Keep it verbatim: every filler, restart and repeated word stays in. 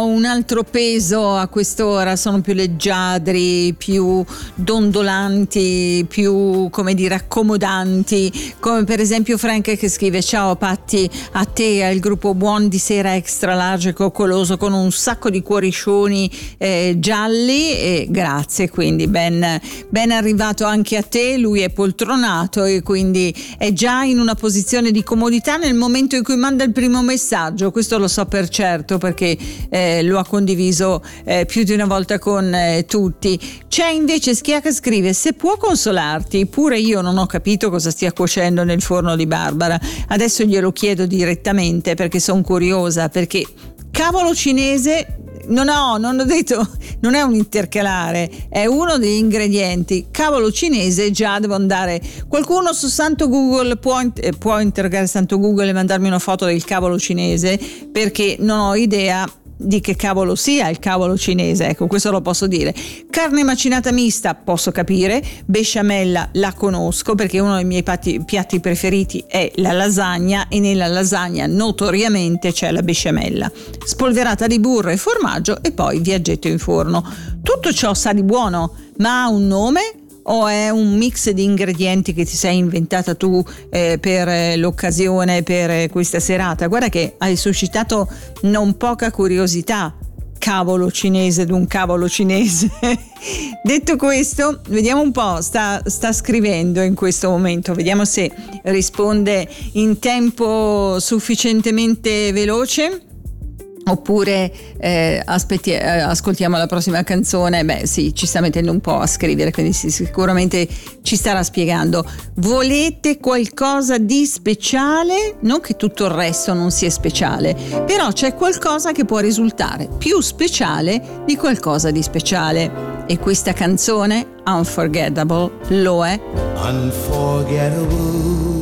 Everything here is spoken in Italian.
Un altro peso a quest'ora, sono più leggiadri, più dondolanti, più, come dire, accomodanti, come per esempio Frank che scrive: ciao Patti, a te e al gruppo Buon di Sera extra large e coccoloso con un sacco di cuoricioni eh, gialli, e grazie, quindi ben, ben arrivato anche a te. Lui è poltronato e quindi è già in una posizione di comodità nel momento in cui manda il primo messaggio, questo lo so per certo perché eh, lo ha condiviso eh, più di una volta con eh, tutti. C'è invece Schia che scrive: se può consolarti, pure io non ho capito cosa stia cuocendo nel forno di Barbara, adesso glielo chiedo direttamente perché sono curiosa, perché cavolo cinese non ho, non ho detto, non è un intercalare, è uno degli ingredienti. Cavolo cinese, già devo andare. Qualcuno su Santo Google può, eh, può interrogare Santo Google e mandarmi una foto del cavolo cinese, perché non ho idea di che cavolo sia il cavolo cinese, ecco, questo lo posso dire. Carne macinata mista posso capire, besciamella la conosco perché uno dei miei piatti, piatti preferiti è la lasagna, e nella lasagna notoriamente c'è la besciamella, spolverata di burro e formaggio e poi viaggetto in forno. Tutto ciò sa di buono, ma ha un nome? O è un mix di ingredienti che ti sei inventata tu eh, per eh, l'occasione, per eh, questa serata? Guarda che hai suscitato non poca curiosità. Cavolo cinese d'un cavolo cinese. Detto questo, vediamo un po', sta, sta scrivendo in questo momento, vediamo se risponde in tempo sufficientemente veloce. Oppure eh, aspetti, eh, ascoltiamo la prossima canzone. Beh sì, ci sta mettendo un po' a scrivere, quindi sì, sicuramente ci starà spiegando. Volete qualcosa di speciale? Non che tutto il resto non sia speciale, però c'è qualcosa che può risultare più speciale di qualcosa di speciale, e questa canzone Unforgettable lo è. Unforgettable